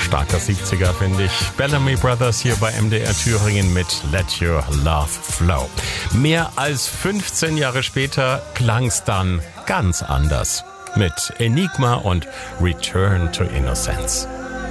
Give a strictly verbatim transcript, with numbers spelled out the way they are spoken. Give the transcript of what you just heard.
Starker siebziger, finde ich. Bellamy Brothers hier bei M D R Thüringen mit Let Your Love Flow. Mehr als fünfzehn Jahre später klang's dann ganz anders. Mit Enigma und Return to Innocence.